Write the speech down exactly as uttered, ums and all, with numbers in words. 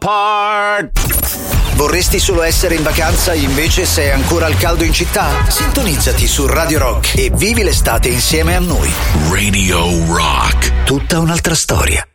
Part. Vorresti solo essere in vacanza, invece sei ancora al caldo in città? Sintonizzati su Radio Rock e vivi l'estate insieme a noi. Radio Rock. Tutta un'altra storia.